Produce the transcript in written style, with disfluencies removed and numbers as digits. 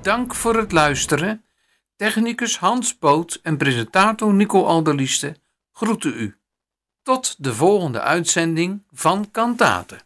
Dank voor het luisteren. Technicus Hans Boot en presentator Nico Alderlieste groeten u. Tot de volgende uitzending van Kantate.